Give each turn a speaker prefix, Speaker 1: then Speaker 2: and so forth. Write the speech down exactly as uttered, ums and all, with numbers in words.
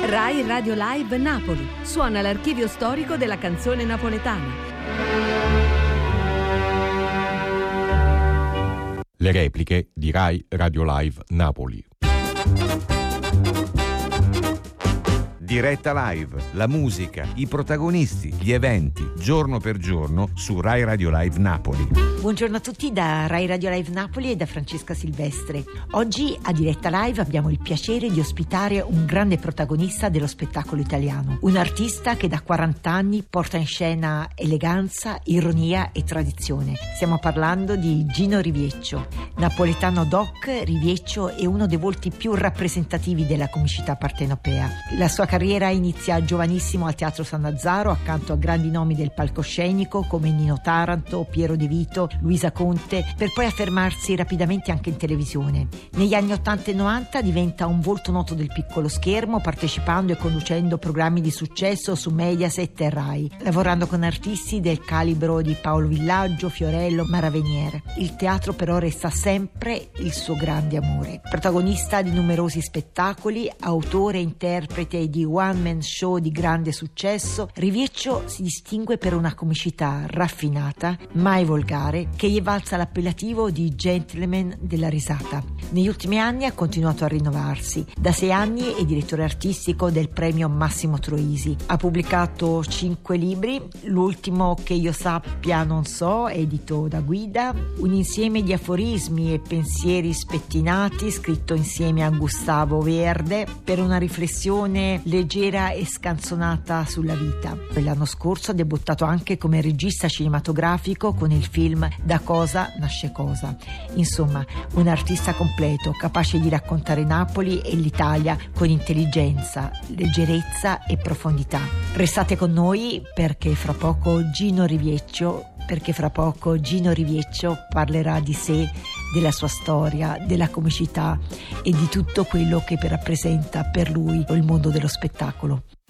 Speaker 1: Rai Radio Live Napoli. Suona l'archivio storico della canzone napoletana.
Speaker 2: Le repliche di Rai Radio Live Napoli.
Speaker 3: Diretta live, la musica, i protagonisti, gli eventi, giorno per giorno su Rai Radio Live Napoli.
Speaker 4: Buongiorno a tutti da Rai Radio Live Napoli e da Francesca Silvestre. Oggi a Diretta Live abbiamo il piacere di ospitare un grande protagonista dello spettacolo italiano, un artista che da quaranta anni porta in scena eleganza, ironia e tradizione. Stiamo parlando di Gino Rivieccio. Napoletano doc, Rivieccio è uno dei volti più rappresentativi della comicità partenopea. La sua carriera inizia giovanissimo al Teatro San Lazzaro accanto a grandi nomi del palcoscenico come Nino Taranto, Piero De Vito, Luisa Conte, per poi affermarsi rapidamente anche in televisione. Negli anni ottanta e novanta diventa un volto noto del piccolo schermo, partecipando e conducendo programmi di successo su Mediaset e Rai, lavorando con artisti del calibro di Paolo Villaggio, Fiorello, Mara Venier. Il teatro però resta sempre il suo grande amore. Protagonista di numerosi spettacoli, autore e interprete di one man show di grande successo, Rivieccio si distingue per una comicità raffinata, mai volgare, che gli valsa l'appellativo di gentleman della risata. Negli ultimi anni ha continuato a rinnovarsi. Da sei anni è direttore artistico del premio Massimo Troisi. Ha pubblicato cinque libri, l'ultimo che io sappia non so, edito da Guida, un insieme di aforismi e pensieri spettinati scritto insieme a Gustavo Verde per una riflessione leggera e scanzonata sulla vita. L'anno scorso ha debuttato anche come regista cinematografico con il film Da cosa nasce cosa. Insomma, un artista completo, capace di raccontare Napoli e l'Italia con intelligenza, leggerezza e profondità. Restate con noi perché fra poco Gino Rivieccio perché fra poco Gino Rivieccio parlerà di sé, della sua storia, della comicità e di tutto quello che rappresenta per lui il mondo dello spettacolo.